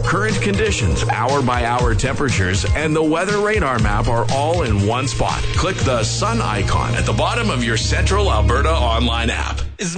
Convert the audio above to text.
current conditions, hour-by-hour temperatures, and the weather radar map are all in one spot. Click the sun icon at the bottom of your Central Alberta online app.